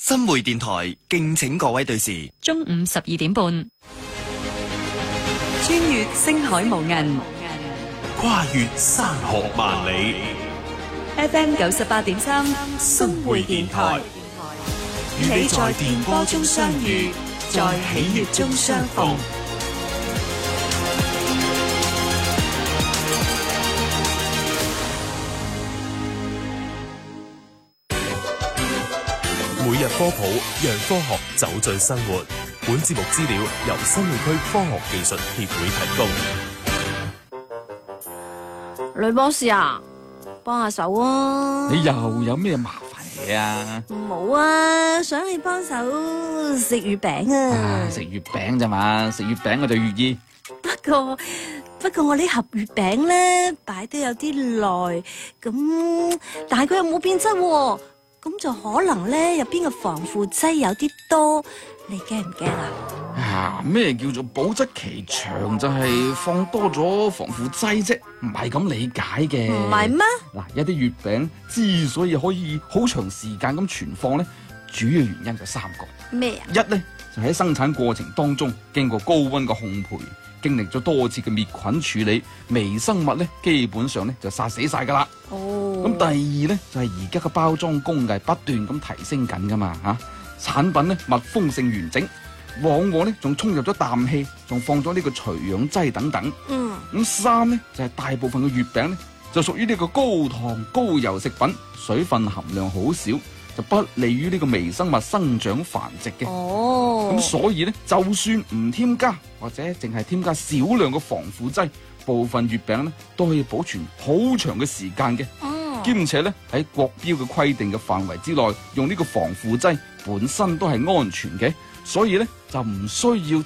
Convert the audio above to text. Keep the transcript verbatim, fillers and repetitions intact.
新會電台敬請各位對視。 中午十二點半， 穿越星海無垠， 跨越山河萬里。 F M 九十八點三，新會電台，與你在電波中相遇，在喜悅中相逢。 每日科普，讓科學走進生活。本節目資料由新會區科學技術協會提供。 女博士啊，幫下手啊！ 你又有咩麻煩嘢啊？ 冇啊，想你幫手食月餅啊！ 食月餅咋嘛？食月餅我就願意。 不過不過我呢盒月餅咧擺得有啲耐，咁但係佢又冇變質喎。咁就可能咧入邊嘅防腐劑有啲多，你驚唔驚啊？ 啊，咩叫做保質期長？就係放多咗防腐劑啫，唔係咁理解嘅。 唔係咩？ 嗱，一啲月餅之所以可以好長時間咁存放咧，主要原因就三個。 咩啊？ 一咧就喺生產過程當中經過高溫嘅烘焙，經歷咗多次嘅滅菌處理，微生物咧基本上咧就殺死晒噶啦。 哦。 咁第二咧就係而家嘅包裝工藝不斷咁提升緊噶嘛嚇、啊，產品咧密封性完整，往往咧仲沖入咗氮氣，仲放咗呢個除氧劑等等。 嗯。 咁三咧就係、是、大部分嘅月餅咧就屬於呢個高糖高油食品，水分含量好少，就不利於呢個微生物生長繁殖嘅。 哦。 咁所以咧，就算唔添加或者淨係添加少量嘅防腐劑，部分月餅咧都可以保存好長嘅時間嘅。 嗯。 兼且咧喺國標嘅規定嘅範圍之內，用呢個防腐劑本身都係安全嘅，所以咧就唔需要